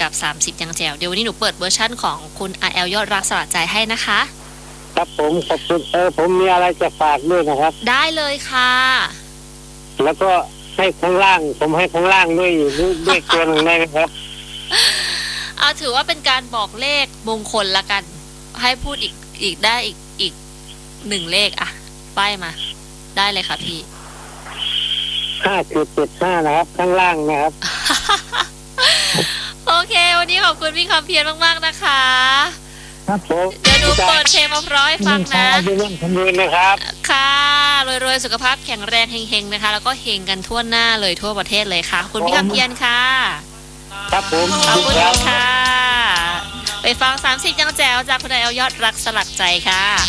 กับ30ยังแจ๋วเดี๋ยววันนี้หนูเปิดเวอร์ชั่นของคุณ RL ยอดรักสลัดใจให้นะคะครับผมขอบคุณผมมีอะไรจะฝากด้วยนะครับได้เลยค่ะแล้วก็ให้ข้างล่างผมให้ข้างล่างด้วยตัวหนึ่งได้ไหมครับถือว่าเป็นการบอกเลขมงคลละกันให้พูดอีกได้อีก1เลขอ่ะป้ายมาได้เลยค่ะพี่ 5.75นะครับข้างล่างนะครับโอเควันนี้ขอบคุณพี่คำเพียรมากๆนะคะครับผมเดี๋ยวดูเปิดเพลงมาพร้อยฟังนะขอบคุณนะครับค่ะรวยๆสุขภาพแข็งแรงเฮงๆนะคะแล้วก็เฮงกันทั่วหน้าเลยทั่วประเทศเลยค่ะคุณพี่คำเพียรค่ะครับผมขอบคุณค่ะไปฟัง30ยังแจ๋วจากคุณRLยอดรักสลักใจค่ะ